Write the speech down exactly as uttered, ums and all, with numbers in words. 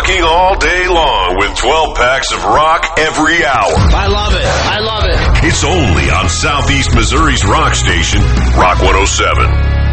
Rocking all day long with twelve packs of rock every hour. I love it. I love it. It's only on Southeast Missouri's rock station, Rock one oh seven.